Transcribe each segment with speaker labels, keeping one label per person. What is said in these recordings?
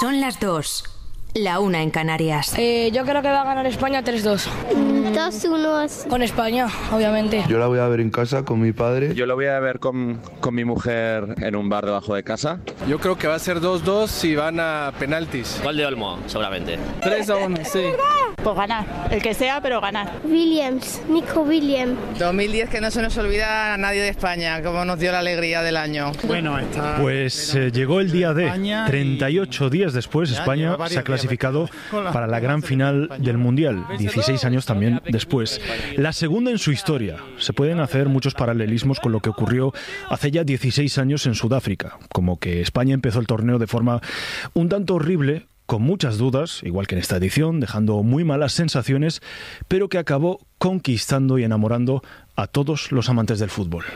Speaker 1: Son las 2, la 1 en Canarias.
Speaker 2: Yo creo que va a ganar España 3-2.
Speaker 3: 2-1.
Speaker 2: Con España, obviamente.
Speaker 4: Yo la voy a ver en casa con mi padre.
Speaker 5: Yo la voy a ver con mi mujer en un bar debajo de casa.
Speaker 6: Yo creo que va a ser 2-2 y van a penaltis.
Speaker 7: Gol de Olmo, seguramente.
Speaker 6: 3-1, sí.
Speaker 8: Pues ganar, el que sea, pero ganar.
Speaker 3: Nico Williams.
Speaker 9: 2010, que no se nos olvida a nadie de España, como nos dio la alegría del año.
Speaker 10: Bueno, pues llegó el día D. 38 días después, España se ha clasificado para la gran final del Mundial, 16 años también después. La segunda en su historia. Se pueden hacer muchos paralelismos con lo que ocurrió hace ya 16 años en Sudáfrica, como que España empezó el torneo de forma un tanto horrible, con muchas dudas, igual que en esta edición, dejando muy malas sensaciones, pero que acabó conquistando y enamorando a todos los amantes del fútbol.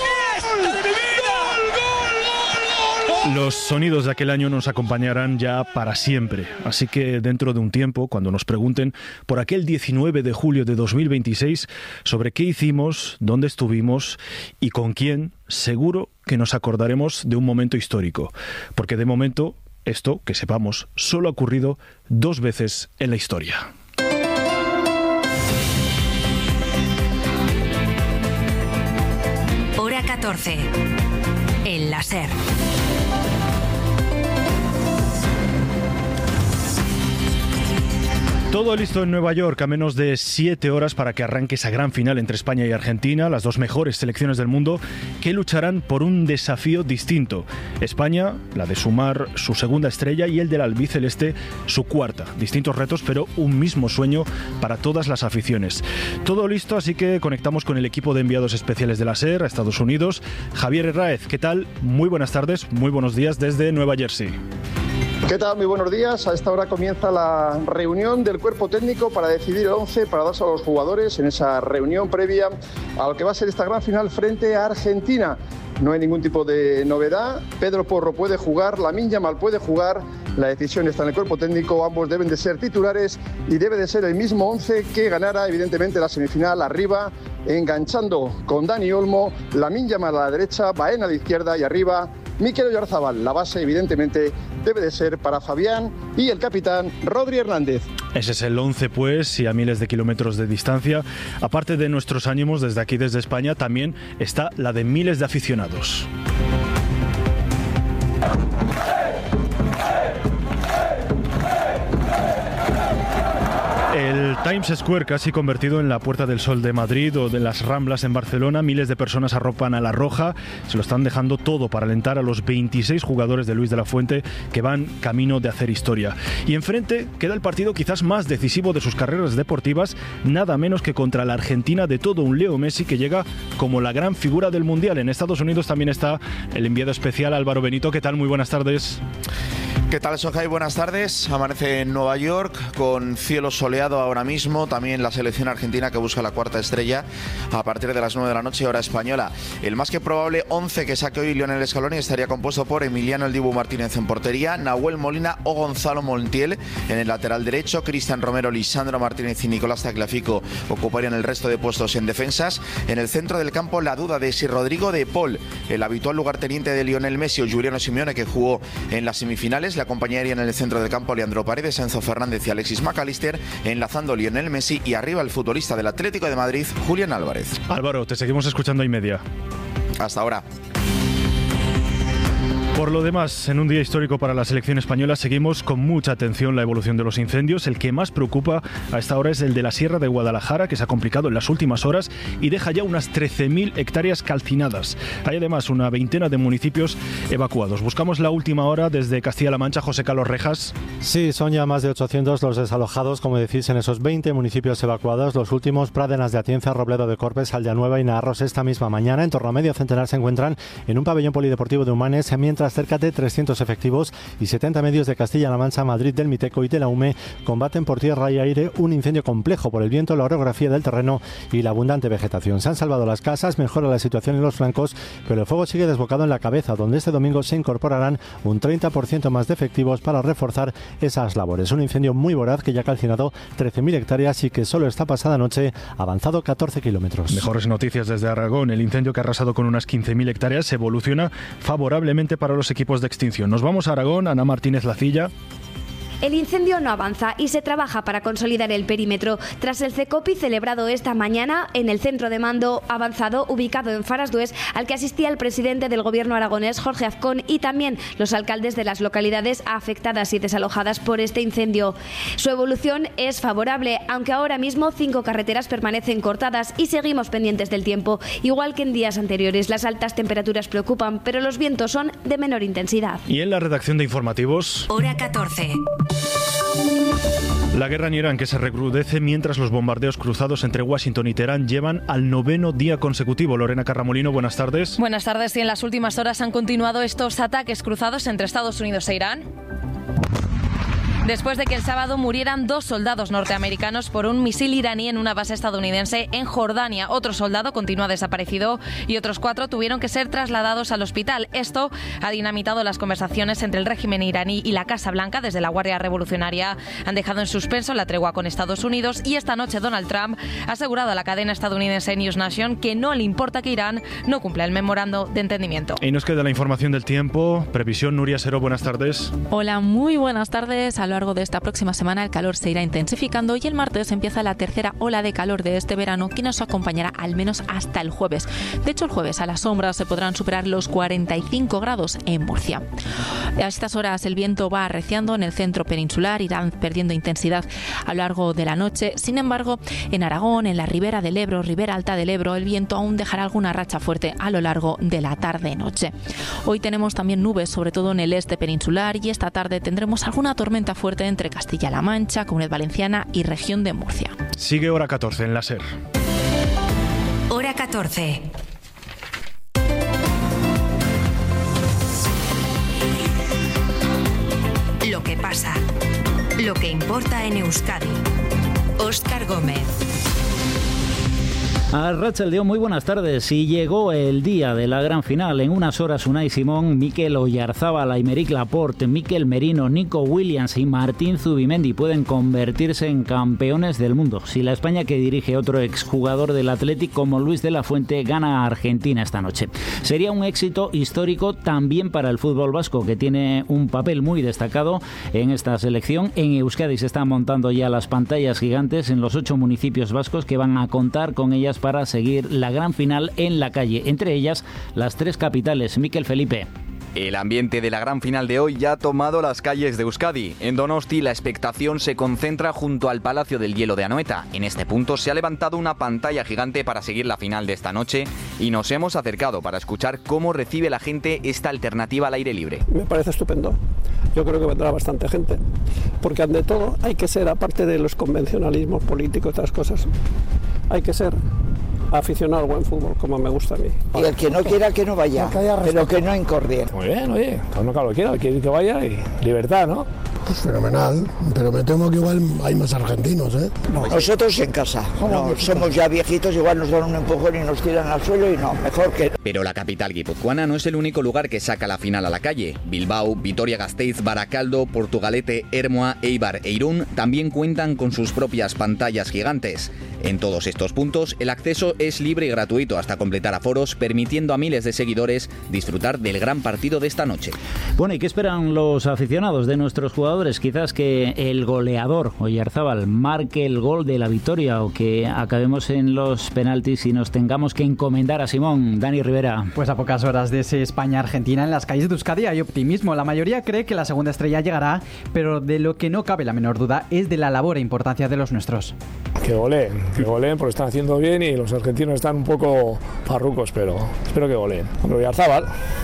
Speaker 10: Los sonidos de aquel año nos acompañarán ya para siempre, así que dentro de un tiempo, cuando nos pregunten por aquel 19 de julio de 2026, sobre qué hicimos, dónde estuvimos y con quién, seguro que nos acordaremos de un momento histórico, porque de momento esto, que sepamos, solo ha ocurrido 2 veces en la historia.
Speaker 1: Hora 14. El la SER.
Speaker 10: Todo listo en Nueva York a menos de 7 horas para que arranque esa gran final entre España y Argentina, las 2 mejores selecciones del mundo que lucharán por un desafío distinto. España, la de sumar su segunda estrella, y el del albiceleste, su cuarta. Distintos retos, pero un mismo sueño para todas las aficiones. Todo listo, así que conectamos con el equipo de enviados especiales de la SER a Estados Unidos. Javier Herráez, ¿qué tal? Muy buenas tardes, muy buenos días desde Nueva Jersey.
Speaker 11: ¿Qué tal? Muy buenos días. A esta hora comienza la reunión del cuerpo técnico para decidir el 11 para darse a los jugadores en esa reunión previa a lo que va a ser esta gran final frente a Argentina. No hay ningún tipo de novedad. Pedro Porro puede jugar, Lamine Yamal puede jugar. La decisión está en el cuerpo técnico. Ambos deben de ser titulares y debe de ser el mismo 11 que ganara evidentemente la semifinal arriba, enganchando con Dani Olmo, Lamine Yamal a la derecha, Baena a la izquierda y arriba Mikel Oyarzabal. La base evidentemente debe de ser para Fabián y el capitán Rodri Hernández.
Speaker 10: Ese es el 11 pues, y a miles de kilómetros de distancia. Aparte de nuestros ánimos desde aquí, desde España, también está la de miles de aficionados. El Times Square, casi convertido en la Puerta del Sol de Madrid o de las Ramblas en Barcelona, miles de personas arropan a la roja, se lo están dejando todo para alentar a los 26 jugadores de Luis de la Fuente que van camino de hacer historia. Y enfrente queda el partido quizás más decisivo de sus carreras deportivas, nada menos que contra la Argentina de todo un Leo Messi, que llega como la gran figura del Mundial. En Estados Unidos también está el enviado especial Álvaro Benito. ¿Qué tal? Muy buenas tardes.
Speaker 12: ¿Qué tal, Sojai? Buenas tardes. Amanece en Nueva York con cielo soleado ahora mismo. También la selección argentina que busca la cuarta estrella a partir de las 9 de la noche, hora española. El más que probable 11 que saque hoy Lionel Scaloni estaría compuesto por Emiliano El Dibu Martínez en portería, Nahuel Molina o Gonzalo Montiel en el lateral derecho, Cristian Romero, Lisandro Martínez y Nicolás Tagliafico ocuparían el resto de puestos en defensas. En el centro del campo la duda de si Rodrigo de Paul, el habitual lugarteniente de Lionel Messi, o Giuliano Simeone, que jugó en las semifinales. Le acompañarían en el centro del campo Leandro Paredes, Enzo Fernández y Alexis McAllister, enlazando Lionel Messi, y arriba el futbolista del Atlético de Madrid, Julián Álvarez.
Speaker 10: Álvaro, te seguimos escuchando y media.
Speaker 12: Hasta ahora.
Speaker 10: Por lo demás, en un día histórico para la selección española, seguimos con mucha atención la evolución de los incendios. El que más preocupa a esta hora es el de la Sierra de Guadalajara, que se ha complicado en las últimas horas y deja ya unas 13.000 hectáreas calcinadas. Hay además una veintena de municipios evacuados. Buscamos la última hora desde Castilla-La Mancha. José Carlos Rejas.
Speaker 13: Sí, son ya más de 800 los desalojados, como decís, en esos 20 municipios evacuados. Los últimos, Pradenas de Atienza, Robledo de Corpes, Aldeanueva y Naarros, esta misma mañana. En torno a medio centenar se encuentran en un pabellón polideportivo de Humanes, mientras cerca de 300 efectivos y 70 medios de Castilla-La Mancha, Madrid, del Miteco y de la UME combaten por tierra y aire un incendio complejo por el viento, la orografía del terreno y la abundante vegetación. Se han salvado las casas, mejora la situación en los flancos, pero el fuego sigue desbocado en la cabeza, donde este domingo se incorporarán un 30% más de efectivos para reforzar esas labores. Un incendio muy voraz que ya ha calcinado 13.000 hectáreas y que solo esta pasada noche ha avanzado 14 kilómetros.
Speaker 10: Mejores noticias desde Aragón. El incendio, que ha arrasado con unas 15.000 hectáreas, evoluciona favorablemente para los equipos de extinción. Nos vamos a Aragón. Ana Martínez Lacilla.
Speaker 7: El incendio no avanza y se trabaja para consolidar el perímetro. Tras el CECOPI celebrado esta mañana en el centro de mando avanzado ubicado en Farasdués, al que asistía el presidente del gobierno aragonés, Jorge Azcón, y también los alcaldes de las localidades afectadas y desalojadas por este incendio. Su evolución es favorable, aunque ahora mismo 5 carreteras permanecen cortadas y seguimos pendientes del tiempo. Igual que en días anteriores, las altas temperaturas preocupan, pero los vientos son de menor intensidad.
Speaker 10: Y en la redacción de informativos...
Speaker 1: Hora 14.
Speaker 10: La guerra en Irán, que se recrudece mientras los bombardeos cruzados entre Washington y Teherán llevan al 9º día consecutivo. Lorena Carramolino, buenas tardes.
Speaker 14: Buenas tardes. Y en las últimas horas han continuado estos ataques cruzados entre Estados Unidos e Irán, después de que el sábado murieran 2 soldados norteamericanos por un misil iraní en una base estadounidense en Jordania. Otro soldado continúa desaparecido y otros 4 tuvieron que ser trasladados al hospital. Esto ha dinamitado las conversaciones entre el régimen iraní y la Casa Blanca. Desde la Guardia Revolucionaria han dejado en suspenso la tregua con Estados Unidos, y esta noche Donald Trump ha asegurado a la cadena estadounidense News Nation que no le importa que Irán no cumpla el memorando de entendimiento.
Speaker 10: Y nos queda la información del tiempo. Previsión, Nuria Sero, buenas tardes.
Speaker 15: Hola, muy buenas tardes. A lo largo de esta próxima semana el calor se irá intensificando y el martes empieza la tercera ola de calor de este verano, que nos acompañará al menos hasta el jueves. De hecho, el jueves a la sombra se podrán superar los 45 grados en Murcia. A estas horas el viento va arreciando en el centro peninsular, irán perdiendo intensidad a lo largo de la noche. Sin embargo, en Aragón, en la ribera del Ebro, ribera alta del Ebro, el viento aún dejará alguna racha fuerte a lo largo de la tarde-noche. Hoy tenemos también nubes, sobre todo en el este peninsular, y esta tarde tendremos alguna tormenta fuerte entre Castilla-La Mancha, Comunidad Valenciana y región de Murcia.
Speaker 10: Sigue Hora 14 en la SER.
Speaker 1: Hora 14. Lo que pasa. Lo que importa en Euskadi. Óscar Gómez.
Speaker 16: Arratsaldeon, muy buenas tardes. Y llegó el día de la gran final. En unas horas Unai Simón, Mikel Oyarzábal, Aymeric Laporte, Mikel Merino, Nico Williams y Martín Zubimendi pueden convertirse en campeones del mundo si la España que dirige otro exjugador del Athletic como Luis de la Fuente gana a Argentina esta noche. Sería un éxito histórico también para el fútbol vasco, que tiene un papel muy destacado en esta selección. En Euskadi se están montando ya las pantallas gigantes en los 8 municipios vascos que van a contar con ellas para seguir la gran final en la calle, entre ellas las 3 capitales. Mikel Felipe.
Speaker 17: El ambiente de la gran final de hoy ya ha tomado las calles de Euskadi. En Donosti la expectación se concentra junto al Palacio del Hielo de Anoeta. En este punto se ha levantado una pantalla gigante para seguir la final de esta noche y nos hemos acercado para escuchar cómo recibe la gente esta alternativa al aire libre.
Speaker 18: Me parece estupendo. Yo creo que vendrá bastante gente, porque ante todo hay que ser, aparte de los convencionalismos políticos y otras cosas, hay que ser aficionado al buen fútbol, como me gusta a mí.
Speaker 19: Y el que no quiera que no vaya, pero que no incorrie.
Speaker 20: Muy bien, oye, uno que lo quiera, quiere que vaya y libertad, ¿no?
Speaker 21: Pues fenomenal, pero me temo que igual hay más argentinos, ¿eh?
Speaker 19: Nosotros en casa, no, somos ya viejitos, igual nos dan un empujón y nos tiran al suelo y no, mejor que...
Speaker 17: Pero la capital guipuzcoana no es el único lugar que saca la final a la calle. Bilbao, Vitoria-Gasteiz, Baracaldo, Portugalete, Ermua, Eibar e Irún también cuentan con sus propias pantallas gigantes. En todos estos puntos el acceso es libre y gratuito hasta completar aforos, permitiendo a miles de seguidores disfrutar del gran partido de esta noche.
Speaker 16: Bueno, ¿y qué esperan los aficionados de nuestros jugadores? Quizás que el goleador Oyarzábal marque el gol de la victoria, o que acabemos en los penaltis y nos tengamos que encomendar a Simón. Dani Rivera.
Speaker 22: Pues a pocas horas de ese España-Argentina, en las calles de Euskadi hay optimismo. La mayoría cree que la segunda estrella llegará, pero de lo que no cabe la menor duda es de la labor e importancia de los nuestros.
Speaker 20: Que goleen, porque están haciendo bien y los argentinos están un poco farrucos, pero espero que goleen. Hombre, Oyarzábal,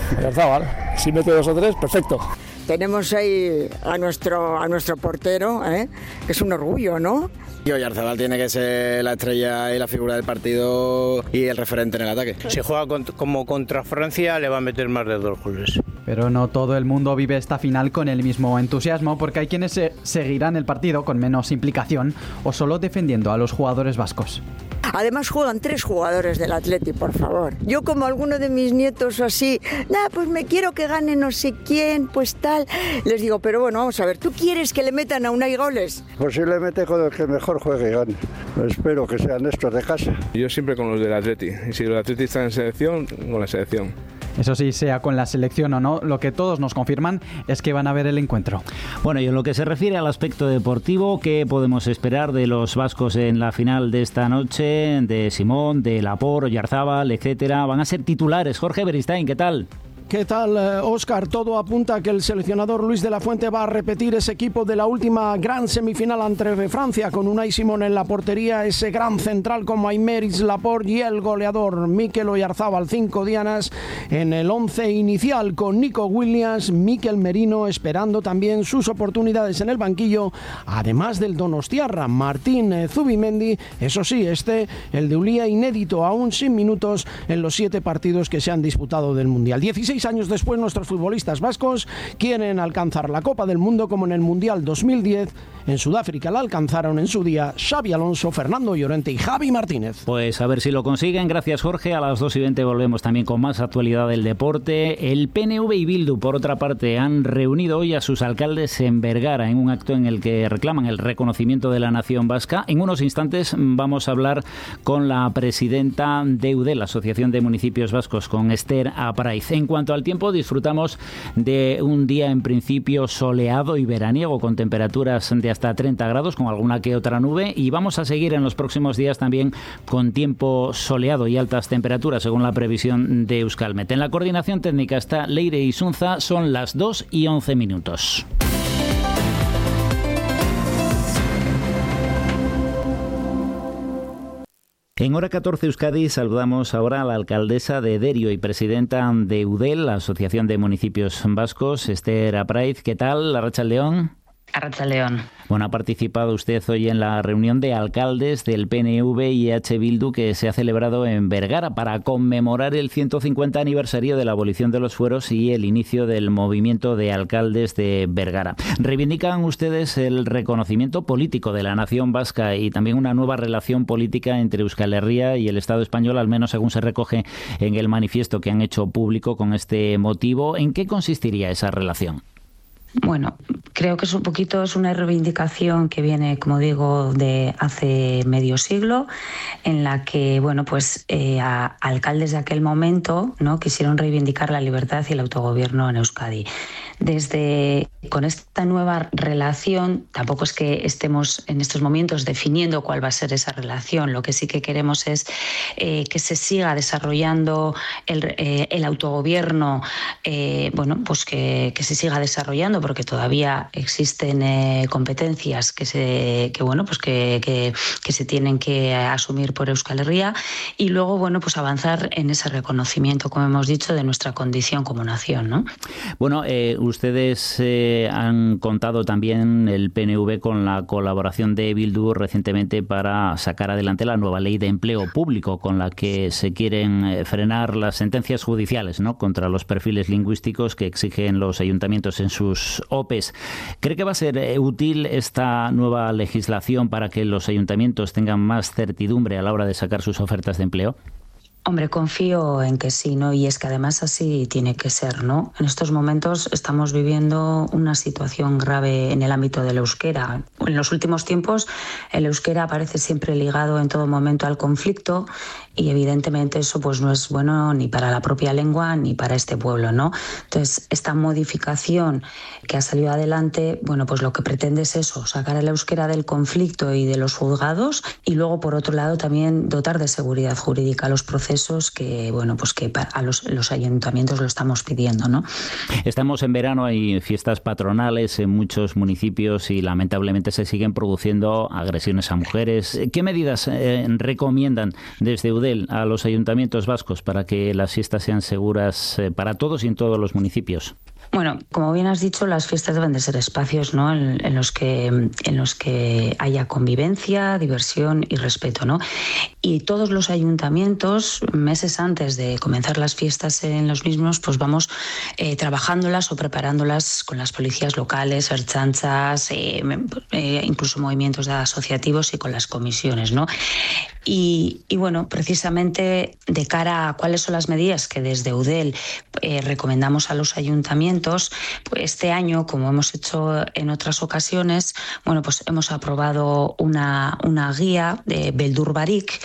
Speaker 20: si mete 2 o 3, perfecto.
Speaker 23: Tenemos ahí a nuestro portero, que es un orgullo, ¿no?
Speaker 24: Y Oyarzábal tiene que ser la estrella y la figura del partido y el referente en el ataque.
Speaker 25: Si juega como contra Francia, le va a meter más de 2 goles.
Speaker 22: Pero no todo el mundo vive esta final con el mismo entusiasmo, porque hay quienes seguirán el partido con menos implicación o solo defendiendo a los jugadores vascos.
Speaker 23: Además juegan 3 jugadores del Atleti, por favor. Yo, como alguno de mis nietos así, pues me quiero que gane no sé quién, pues tal. Les digo, pero bueno, vamos a ver, ¿tú quieres que le metan a Unai goles?
Speaker 21: Posiblemente con el que mejor juegue y gane. Espero que sean estos de casa.
Speaker 20: Yo siempre con los del Atleti. Y si el Atleti está en selección, con la selección.
Speaker 22: Eso sí, sea con la selección o no, lo que todos nos confirman es que van a ver el encuentro.
Speaker 16: Bueno, y en lo que se refiere al aspecto deportivo, ¿qué podemos esperar de los vascos en la final de esta noche? De Simón, de Laporte, Oyarzábal, etcétera. Van a ser titulares. Jorge Beristain, ¿qué tal?
Speaker 2: ¿Qué tal, Óscar? Todo apunta a que el seleccionador Luis de la Fuente va a repetir ese equipo de la última gran semifinal ante Francia, con Unai Simón en la portería, ese gran central como Aymeric Laporte y el goleador Mikel Oyarzábal, 5 dianas en el 11 inicial, con Nico Williams, Mikel Merino esperando también sus oportunidades en el banquillo, además del donostiarra Martín Zubimendi, eso sí, el de Ulia, inédito, aún sin minutos en los 7 partidos que se han disputado del Mundial. 16 años después, nuestros futbolistas vascos quieren alcanzar la Copa del Mundo como en el Mundial 2010. En Sudáfrica la alcanzaron en su día Xabi Alonso, Fernando Llorente y Javi Martínez.
Speaker 16: Pues a ver si lo consiguen. Gracias, Jorge. A las 2:20 volvemos también con más actualidad del deporte. El PNV y Bildu, por otra parte, han reunido hoy a sus alcaldes en Vergara en un acto en el que reclaman el reconocimiento de la nación vasca. En unos instantes vamos a hablar con la presidenta de EUDEL, la Asociación de Municipios Vascos, con Esther Apraiz. En cuanto al tiempo, disfrutamos de un día en principio soleado y veraniego, con temperaturas de hasta 30 grados, con alguna que otra nube, y vamos a seguir en los próximos días también con tiempo soleado y altas temperaturas, según la previsión de Euskalmet. En la coordinación técnica está Leire Isunza. Son las 2:11. En Hora 14 Euskadi saludamos ahora a la alcaldesa de Derio y presidenta de EUDEL, la Asociación de Municipios Vascos, Esther Apraiz. ¿Qué tal, Arratsaldeon?
Speaker 4: Arratsaldeon.
Speaker 16: Bueno, ha participado usted hoy en la reunión de alcaldes del PNV y EH Bildu que se ha celebrado en Vergara para conmemorar el 150 aniversario de la abolición de los fueros y el inicio del movimiento de alcaldes de Vergara. ¿Reivindican ustedes el reconocimiento político de la nación vasca y también una nueva relación política entre Euskal Herria y el Estado español, al menos según se recoge en el manifiesto que han hecho público con este motivo? ¿En qué consistiría esa relación?
Speaker 4: Bueno, creo que es una reivindicación que viene, como digo, de hace medio siglo, en la que, alcaldes de aquel momento, ¿no?, quisieron reivindicar la libertad y el autogobierno en Euskadi. Con esta nueva relación, tampoco es que estemos en estos momentos definiendo cuál va a ser esa relación. Lo que sí que queremos es que se siga desarrollando el autogobierno, que se siga desarrollando, porque todavía existen competencias que se tienen que asumir por Euskal Herria, y luego avanzar en ese reconocimiento, como hemos dicho, de nuestra condición como nación, ¿no?
Speaker 16: Bueno, ustedes han contado también, el PNV, con la colaboración de Bildu recientemente para sacar adelante la nueva ley de empleo público, con la que se quieren frenar las sentencias judiciales, ¿no?, contra los perfiles lingüísticos que exigen los ayuntamientos en sus OPEs. ¿Cree que va a ser útil esta nueva legislación para que los ayuntamientos tengan más certidumbre a la hora de sacar sus ofertas de empleo?
Speaker 4: Hombre, confío en que sí, ¿no? Y es que además así tiene que ser, ¿no? En estos momentos estamos viviendo una situación grave en el ámbito del euskera. En los últimos tiempos el euskera aparece siempre ligado en todo momento al conflicto, y evidentemente eso no es bueno ni para la propia lengua ni para este pueblo, ¿no? Entonces, esta modificación que ha salido adelante, lo que pretende es eso, sacar el euskera del conflicto y de los juzgados, y luego, por otro lado, también dotar de seguridad jurídica a los procesos que a los ayuntamientos lo estamos pidiendo, ¿no?
Speaker 16: Estamos en verano, hay fiestas patronales en muchos municipios y lamentablemente se siguen produciendo agresiones a mujeres. ¿Qué medidas recomiendan desde EUDEL a los ayuntamientos vascos para que las fiestas sean seguras para todos y en todos los municipios?
Speaker 4: Bueno, como bien has dicho, las fiestas deben de ser espacios, ¿no?, en los que haya convivencia, diversión y respeto, ¿no? Y todos los ayuntamientos, meses antes de comenzar las fiestas en los mismos, vamos trabajándolas o preparándolas con las policías locales, ertzaintzas, incluso movimientos asociativos y con las comisiones, ¿no? Y bueno, precisamente de cara a cuáles son las medidas que desde Eudel recomendamos a los ayuntamientos, pues este año, como hemos hecho en otras ocasiones, bueno, pues hemos aprobado una guía de Beldur Barik,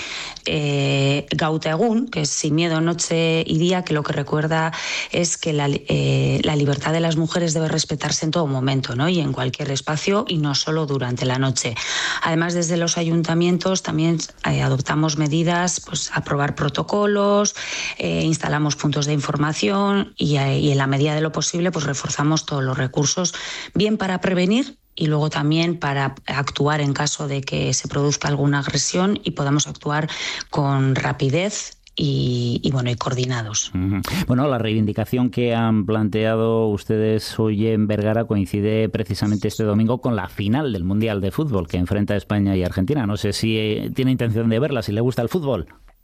Speaker 4: Gaute Egun, que es sin miedo noche y día, que lo que recuerda es que la libertad de las mujeres debe respetarse en todo momento, ¿no? Y en cualquier espacio, y no solo durante la noche. Además, desde los ayuntamientos también adoptamos medidas, pues aprobar protocolos, instalamos puntos de información y en la medida de lo posible pues reforzamos todos los recursos, bien para prevenir y luego también para actuar en caso de que se produzca alguna agresión y podamos actuar con rapidez y coordinados.
Speaker 16: Bueno, la reivindicación que han planteado ustedes hoy en Vergara coincide precisamente este domingo con la final del Mundial de Fútbol que enfrenta España y Argentina. No sé si tiene intención de verla, si le gusta el fútbol.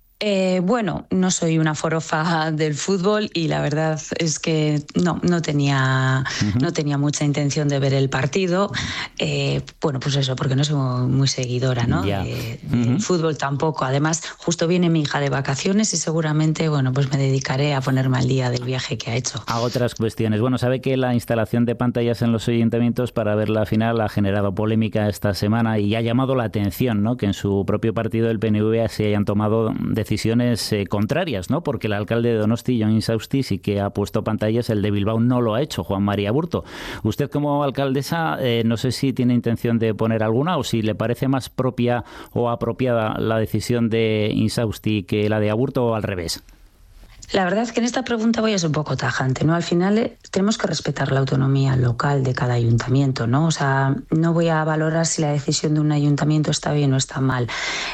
Speaker 4: Bueno, no soy una forofa del fútbol y la verdad es que no tenía mucha intención de ver el partido. Bueno, pues eso, porque no soy muy seguidora, ¿no? Del fútbol tampoco. Además, justo viene mi hija de vacaciones y seguramente, bueno, pues me dedicaré a ponerme al día del viaje que ha hecho.
Speaker 16: A otras cuestiones. Bueno, sabe que la instalación de pantallas en los ayuntamientos para ver la final ha generado polémica esta semana y ha llamado la atención, ¿no?, que en su propio partido, el PNV, se hayan tomado decisiones contrarias, ¿no? Porque el alcalde de Donosti, Jon Insausti, sí que ha puesto pantallas, el de Bilbao no lo ha hecho, Juan María Aburto. Usted, como alcaldesa, no sé si tiene intención de poner alguna o si le parece más propia o apropiada la decisión de Insausti que la de Aburto, o al revés.
Speaker 4: La verdad es que en esta pregunta voy a ser un poco tajante, ¿no? Al final tenemos que respetar la autonomía local de cada ayuntamiento, ¿no? O sea, no voy a valorar si la decisión de un ayuntamiento está bien o está mal,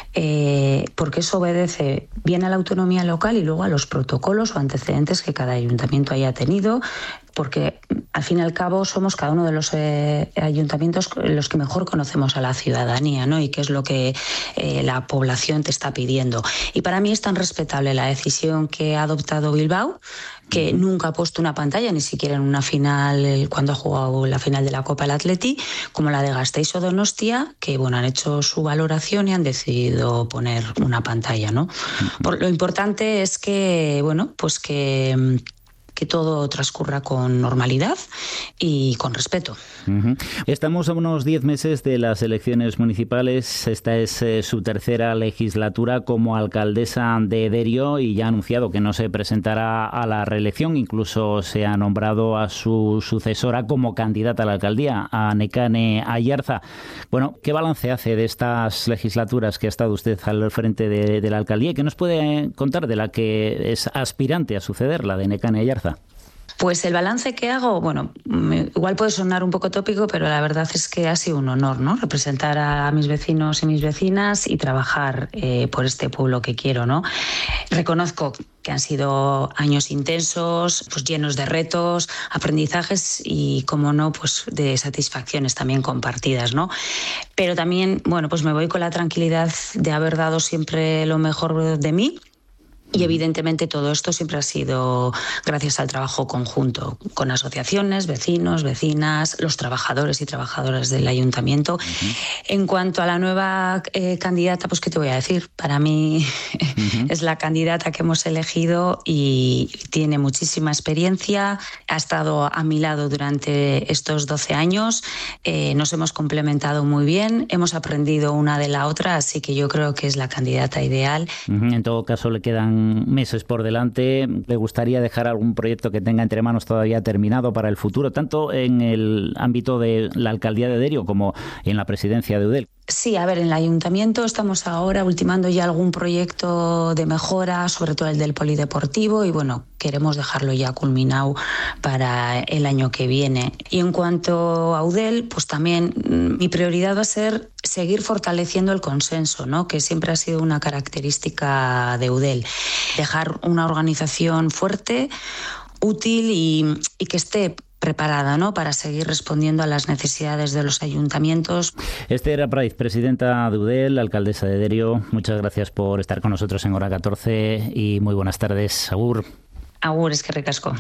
Speaker 4: porque eso obedece bien a la autonomía local y luego a los protocolos o antecedentes que cada ayuntamiento haya tenido, porque al fin y al cabo somos cada uno de los ayuntamientos los que mejor conocemos a la ciudadanía, ¿no? Y qué es lo que la población te está pidiendo. Y para mí es tan respetable la decisión que ha adoptado Bilbao, que nunca ha puesto una pantalla, ni siquiera en una final, cuando ha jugado la final de la Copa del Atleti, como la de Gasteiz o Donostia, que bueno, han hecho su valoración y han decidido poner una pantalla, ¿no? Lo importante es que, bueno, pues que todo transcurra con normalidad y con respeto.
Speaker 16: Estamos a unos 10 meses de las elecciones municipales. Esta es su tercera legislatura como alcaldesa de Derio y ya ha anunciado que no se presentará a la reelección. Incluso se ha nombrado a su sucesora como candidata a la alcaldía, a Nekane Ayarza. Bueno, ¿qué balance hace de estas legislaturas que ha estado usted al frente de la alcaldía? ¿Qué nos puede contar de la que es aspirante a suceder, la de Nekane Ayarza?
Speaker 4: Pues el balance que hago, bueno, igual puede sonar un poco tópico, pero la verdad es que ha sido un honor, ¿no? Representar a mis vecinos y mis vecinas y trabajar por este pueblo que quiero, ¿no? Reconozco que han sido años intensos, pues llenos de retos, aprendizajes y, como no, pues de satisfacciones también compartidas, ¿no? Pero también, bueno, pues me voy con la tranquilidad de haber dado siempre lo mejor de mí. Y evidentemente todo esto siempre ha sido gracias al trabajo conjunto con asociaciones, vecinos, vecinas, los trabajadores y trabajadoras del ayuntamiento. En cuanto a la nueva candidata, pues ¿qué te voy a decir? Para mí es la candidata que hemos elegido y tiene muchísima experiencia, ha estado a mi lado durante estos 12 años, nos hemos complementado muy bien, hemos aprendido una de la otra, así que yo creo que es la candidata ideal.
Speaker 16: En todo caso, le quedan meses por delante. ¿Le gustaría dejar algún proyecto que tenga entre manos todavía terminado para el futuro, tanto en el ámbito de la alcaldía de Derio como en la presidencia de Eudel?
Speaker 4: Sí, a ver, en el ayuntamiento estamos ahora ultimando ya algún proyecto de mejora, sobre todo el del polideportivo, y bueno, queremos dejarlo ya culminado para el año que viene. Y en cuanto a Eudel, pues también mi prioridad va a ser seguir fortaleciendo el consenso, ¿no? Que siempre ha sido una característica de Eudel. Dejar una organización fuerte, útil y que esté preparada, ¿no?, para seguir respondiendo a las necesidades de los ayuntamientos.
Speaker 16: Esther Apraiz, presidenta de Eudel, alcaldesa de Derio, muchas gracias por estar con nosotros en Hora 14 y muy buenas tardes. Agur.
Speaker 4: Agur, es que recasco.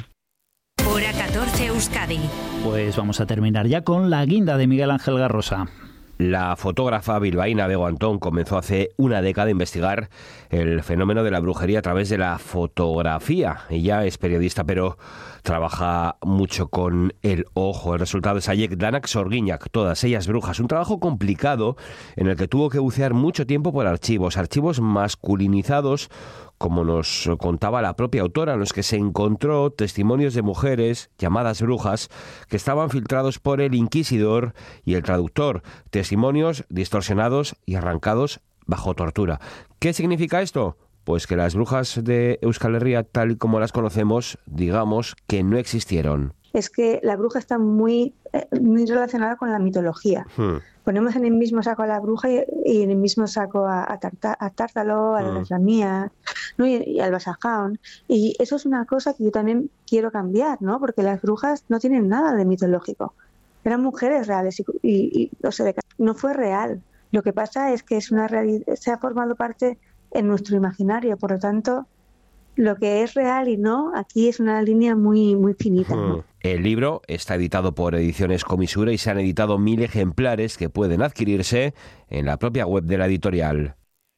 Speaker 1: Hora 14 Euskadi.
Speaker 16: Pues vamos a terminar ya con la guinda de Miguel Ángel Garrosa.
Speaker 3: La fotógrafa bilbaína Bego Antón comenzó hace una década a investigar el fenómeno de la brujería a través de la fotografía. Ella es periodista, pero trabaja mucho con el ojo. El resultado es Aiek Danak Sorginak, todas ellas brujas. Un trabajo complicado en el que tuvo que bucear mucho tiempo por archivos masculinizados, como nos contaba la propia autora, en los que se encontró testimonios de mujeres llamadas brujas que estaban filtrados por el inquisidor y el traductor. Testimonios distorsionados y arrancados bajo tortura. ¿Qué significa esto? Pues que las brujas de Euskal Herria, tal y como las conocemos, digamos que no existieron.
Speaker 5: Es que la bruja está muy relacionada con la mitología. Ponemos en el mismo saco a la bruja y en el mismo saco a Tártalo, a la Islamía, ¿no? y al Basajaun. Y eso es una cosa que yo también quiero cambiar, ¿no? Porque las brujas no tienen nada de mitológico. Eran mujeres reales y o sea, no fue real. Lo que pasa es que es una realidad, se ha formado parte en nuestro imaginario, por lo tanto, lo que es real y no, aquí es una línea muy, muy finita, ¿no?
Speaker 3: El libro está editado por Ediciones Comisura y se han editado 1000 ejemplares que pueden adquirirse en la propia web de la editorial.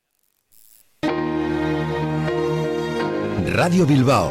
Speaker 6: Radio Bilbao.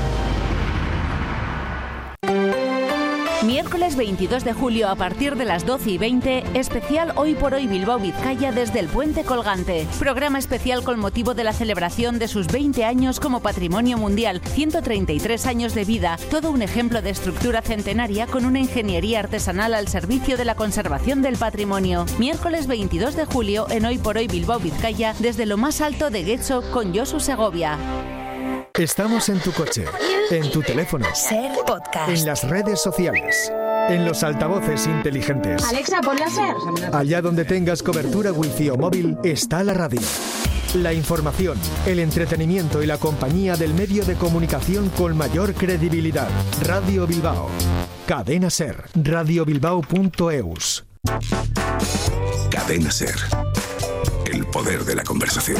Speaker 8: Miércoles 22 de julio a partir de las 12:20, especial Hoy por Hoy Bilbao Vizcaya desde el Puente Colgante. Programa especial con motivo de la celebración de sus 20 años como Patrimonio Mundial, 133 años de vida, todo un ejemplo de estructura centenaria con una ingeniería artesanal al servicio de la conservación del patrimonio. Miércoles 22 de julio en Hoy por Hoy Bilbao Vizcaya desde lo más alto de Getxo con Josu Segovia.
Speaker 9: Estamos en tu coche, en tu teléfono,
Speaker 1: Ser Podcast,
Speaker 9: en las redes sociales, en los altavoces inteligentes.
Speaker 26: Alexa, ponla Ser.
Speaker 9: Allá donde tengas cobertura wifi o móvil, está la radio. La información, el entretenimiento y la compañía del medio de comunicación con mayor credibilidad. Radio Bilbao. Cadena Ser. radiobilbao.eus.
Speaker 6: Cadena Ser. El poder de la conversación.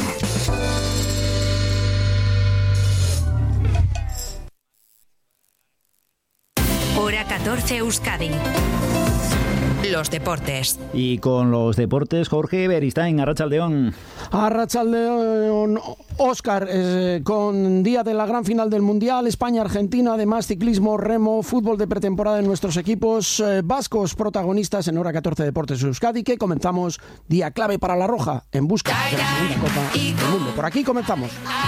Speaker 1: Hora 14 Euskadi. Los deportes.
Speaker 16: Y con los deportes, Jorge Beristain, Arratsaldeon.
Speaker 2: Arratsaldeon, Óscar, con día de la gran final del Mundial, España-Argentina, además ciclismo, remo, fútbol de pretemporada en nuestros equipos vascos protagonistas en Hora 14 Deportes Euskadi, que comenzamos día clave para la Roja en busca de la segunda Copa del Mundo. Por aquí comenzamos.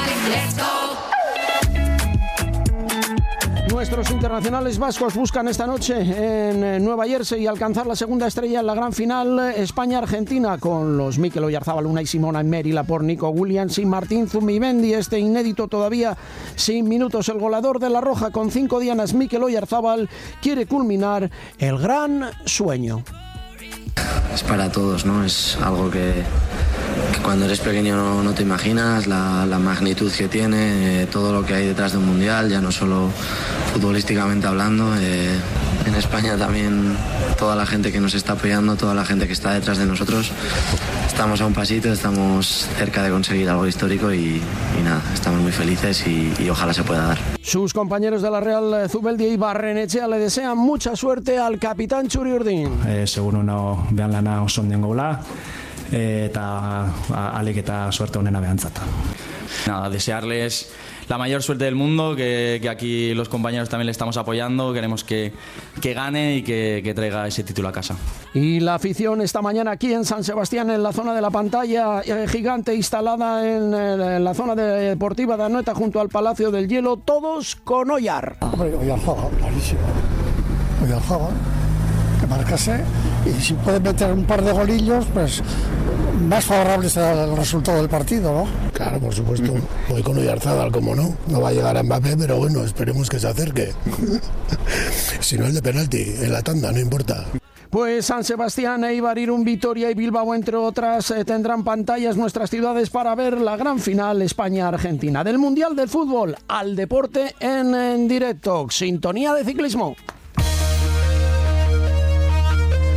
Speaker 2: Nuestros internacionales vascos buscan esta noche en Nueva Jersey alcanzar la segunda estrella en la gran final España-Argentina con los Mikel Oyarzabal, Unai Simón, Aymeri Laporte, Nico Williams y Martín Zubimendi. Este inédito todavía sin minutos. El goleador de la Roja con 5 dianas, Mikel Oyarzabal, quiere culminar el gran sueño.
Speaker 27: Es para todos, ¿no? Es algo que cuando eres pequeño no te imaginas, la magnitud que tiene, todo lo que hay detrás de un mundial, ya no solo futbolísticamente hablando. En España también toda la gente que nos está apoyando, toda la gente que está detrás de nosotros, estamos a un pasito, estamos cerca de conseguir algo histórico y nada, estamos muy felices y ojalá se pueda dar.
Speaker 2: Sus compañeros de la Real Zubeldia y Barrenetxea le desean mucha suerte al capitán Txuri Urdin.
Speaker 28: Seguro no vean lana oso onden gola eta alik eta suerte onena behantzat.
Speaker 29: Nada, desearles la mayor suerte del mundo, que aquí los compañeros también le estamos apoyando, queremos que gane y que traiga ese título a casa.
Speaker 2: Y la afición esta mañana aquí en San Sebastián, en la zona de la pantalla gigante instalada en la zona deportiva de Anoeta junto al Palacio del Hielo, todos con Oyar.
Speaker 21: Oyarzabal, clarísimo. Oyarzabal, que marcase, y si puede meter un par de golillos, pues más favorable será el resultado del partido, ¿no? Claro, por supuesto. Voy con Oyarzabal, como no. No va a llegar a Mbappé, pero bueno, esperemos que se acerque. Si no, el de penalti, en la tanda, no importa.
Speaker 2: Pues San Sebastián, Eibar, Irún, Vitoria y Bilbao, entre otras, tendrán pantallas nuestras ciudades para ver la gran final España-Argentina. Del Mundial del Fútbol al deporte en directo. Sintonía de ciclismo.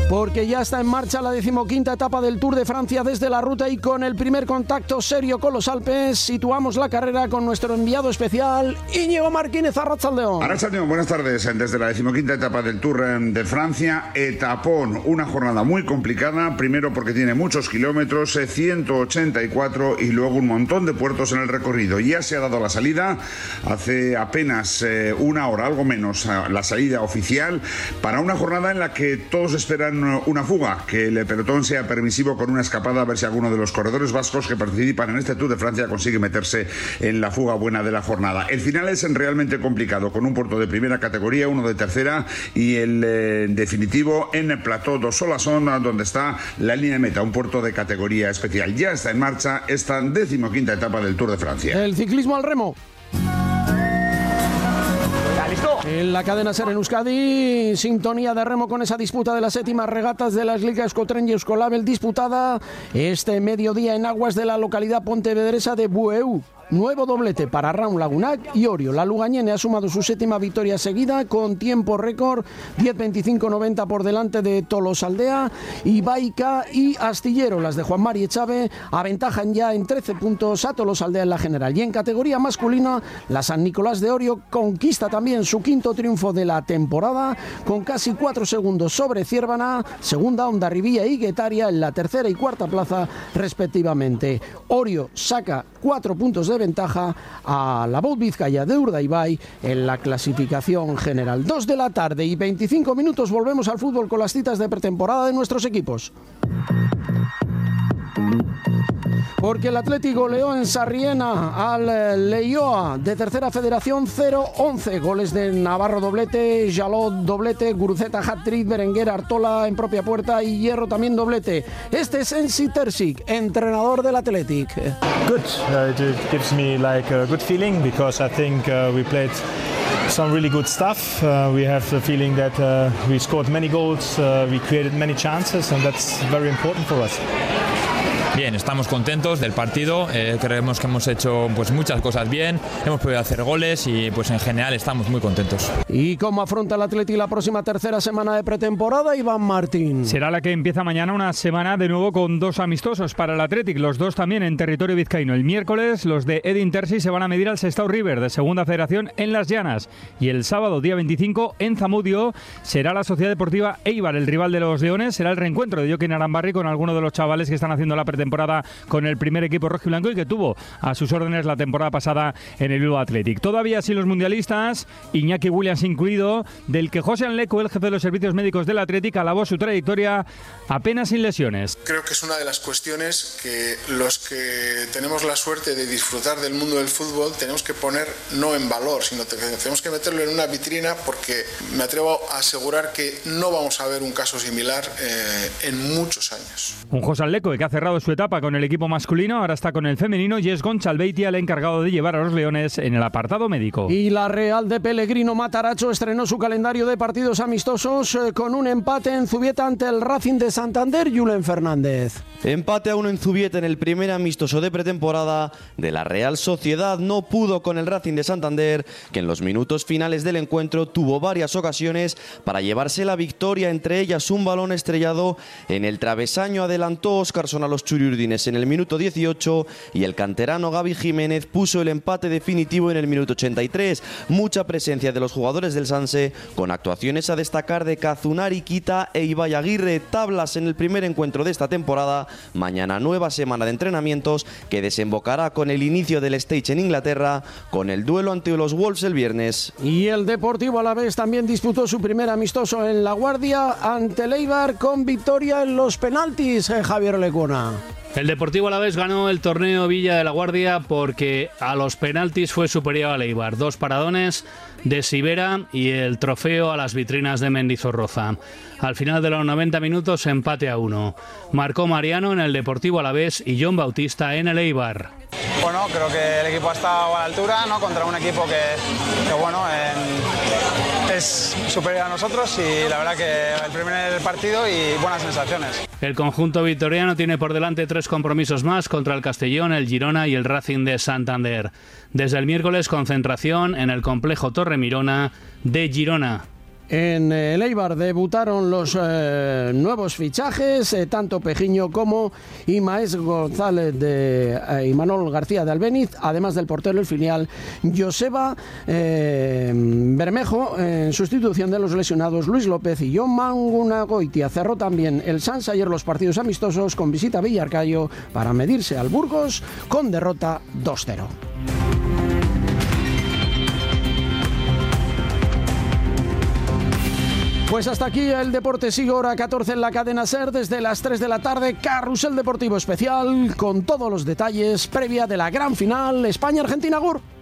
Speaker 2: porque ya está en marcha la 15ª etapa del Tour de Francia desde la ruta, y con el primer contacto serio con los Alpes situamos la carrera con nuestro enviado especial Íñigo Martínez. Arratsaldeon.
Speaker 7: Arratsaldeon, buenas tardes. Desde la 15ª etapa del Tour de Francia, etapón, una jornada muy complicada, primero porque tiene muchos kilómetros, 184, y luego un montón de puertos en el recorrido. Ya se ha dado la salida hace apenas una hora, algo menos, la salida oficial para una jornada en la que todos esperan una fuga, que el pelotón sea permisivo con una escapada, a ver si alguno de los corredores vascos que participan en este Tour de Francia consigue meterse en la fuga buena de la jornada. El final es realmente complicado, con un puerto de primera categoría, uno de tercera y el definitivo en el Plateau de Solasson, donde está la línea de meta, un puerto de categoría especial. Ya está en marcha esta 15ª etapa del Tour de Francia.
Speaker 2: El ciclismo al remo. En la cadena SER en Euskadi, sintonía de remo con esa disputa de las 7ª regatas de las ligas Euskotren y Euskolabel, disputada este mediodía en aguas de la localidad pontevedresa de Bueu. Nuevo doblete para Raúl Lagunac y Orio. La lugañene ha sumado su 7ª victoria seguida con tiempo récord, 10:25:90 por delante de Tolosaldea, y Baica y Astillero. Las de Juan Mari Echave aventajan ya en 13 puntos a Tolosaldea en la general. Y en categoría masculina, la San Nicolás de Orio conquista también su 5º triunfo de la temporada, con casi 4 segundos sobre Ciervana, segunda Hondarribía y Guetaria en la 3ª y 4ª plaza respectivamente. Orio saca 4 puntos de ventaja a la Bout Vizcaya de Urdaibai en la clasificación general. 2 de la tarde y 25 minutos, volvemos al fútbol con las citas de pretemporada de nuestros equipos. Porque el Atlético goleó en Sarriena al Leioa de tercera federación 0-11. Goles de Navarro doblete, Jalot doblete, Guruceta hat-trick, Berenguer, Artola en propia puerta y Hierro también doblete. Este es Ensi Terzic, entrenador del Athletic.
Speaker 10: Good. It gives me like a good feeling because I think we played some really good stuff. We have the feeling that we scored many goals, we created many chances, and that's very important for us.
Speaker 11: Bien, estamos contentos del partido, creemos que hemos hecho pues muchas cosas bien, hemos podido hacer goles y pues en general estamos muy contentos.
Speaker 2: ¿Y cómo afronta el Athletic la próxima tercera semana de pretemporada, Iván Martín?
Speaker 12: Será la que empieza mañana, una semana de nuevo con 2 amistosos para el Athletic, los 2 también en territorio vizcaíno. El miércoles los de Edin Terzic se van a medir al Sestao River de segunda federación en Las Llanas, y el sábado día 25 en Zamudio será la Sociedad Deportiva Eibar, el rival de los Leones. Será el reencuentro de Joaquín Arambarri con algunos de los chavales que están haciendo la pretemporada con el primer equipo rojiblanco y que tuvo a sus órdenes la temporada pasada en el Bilbao Athletic. Todavía sin los mundialistas, Iñaki Williams incluido, del que José Anleco, el jefe de los servicios médicos del Athletic, alabó su trayectoria apenas sin lesiones.
Speaker 13: Creo que es una de las cuestiones que los que tenemos la suerte de disfrutar del mundo del fútbol tenemos que poner no en valor, sino que tenemos que meterlo en una vitrina, porque me atrevo a asegurar que no vamos a ver un caso similar en muchos años.
Speaker 12: Un José Anleco que ha cerrado su etapa con el equipo masculino, ahora está con el femenino, y es Gonchalbeitia el encargado de llevar a los Leones en el apartado médico.
Speaker 2: Y la Real de Pellegrino Matarazzo estrenó su calendario de partidos amistosos con un empate en Zubieta ante el Racing de Santander. Julen Fernández.
Speaker 14: Empate a 1 en Zubieta en el primer amistoso de pretemporada de la Real Sociedad. No pudo con el Racing de Santander, que en los minutos finales del encuentro tuvo varias ocasiones para llevarse la victoria, entre ellas un balón estrellado en el travesaño. Adelantó Óscarson a los churiurdines en el minuto 18 y el canterano Gaby Jiménez puso el empate definitivo en el minuto 83. Mucha presencia de los jugadores del Sanse, con actuaciones a destacar de Kazunari Kita e Ibai Aguirre. Tablas en el primer encuentro de esta temporada. Mañana nueva semana de entrenamientos que desembocará con el inicio del stage en Inglaterra, con el duelo ante los Wolves el viernes.
Speaker 2: Y el Deportivo Alavés también disputó su primer amistoso en La Guardia ante el Eibar, con victoria en los penaltis, Javier Lecona.
Speaker 15: El Deportivo Alavés ganó el torneo Villa de la Guardia porque a los penaltis fue superior al Eibar. 2 paradones de Sivera y el trofeo a las vitrinas de Mendizorroza. Al final de los 90 minutos, empate a 1. Marcó Mariano en el Deportivo Alavés y John Bautista en el Eibar.
Speaker 18: Bueno, creo que el equipo ha estado a la altura, ¿no? Contra un equipo que bueno, es superior a nosotros, y la verdad que el primer partido y buenas sensaciones.
Speaker 15: El conjunto vitoriano tiene por delante 3 compromisos más contra el Castellón, el Girona y el Racing de Santander. Desde el miércoles, concentración en el complejo Torre Mirona de Girona.
Speaker 2: En el Eibar debutaron los nuevos fichajes, tanto Pejiño como Imaes González y Manol García de Albéniz, además del portero del filial Joseba Bermejo, en sustitución de los lesionados Luis López y Jon Mangunagoitia. Cerró también el Sanz ayer los partidos amistosos con visita a Villarcayo para medirse al Burgos con derrota 2-0. Pues hasta aquí el deporte. Sigue hora 14 en la cadena SER. Desde las 3 de la tarde, Carrusel Deportivo Especial con todos los detalles previa de la gran final España-Argentina. Agur.